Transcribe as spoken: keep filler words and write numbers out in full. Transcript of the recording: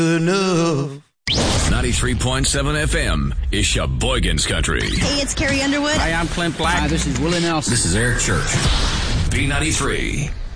enough. ninety-three point seven F M is Sheboygan's Country. Hey, it's Carrie Underwood. Hi, I'm Clint Black. Hi, this is Willie Nelson. This is Eric Church. B ninety-three.